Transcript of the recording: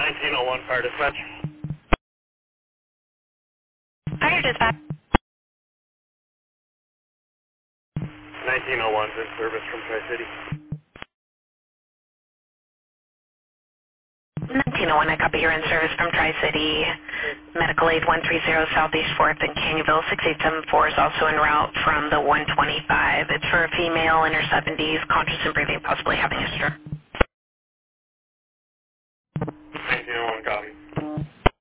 1901 fire dispatch. Fire dispatch. 1901 in service from Tri-City. 1901, I copy. You're in service from Tri-City. Medical aid 130 Southeast 4th in Canyonville. 6874 is also en route from the 125. It's for a female in her 70s, conscious and breathing, possibly having a stroke.